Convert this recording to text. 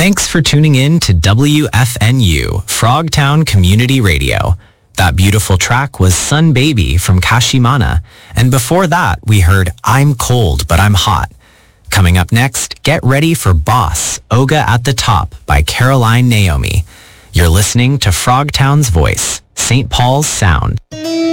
Thanks for tuning in to WFNU, Frogtown Community Radio. That beautiful track was Sun Baby from Kashimana. And before that, we heard I'm Cold But I'm Hot. Coming up next, get ready for Boss, Oga at the Top by Caroline Naomi. You're listening to Frogtown's Voice, St. Paul's Sound.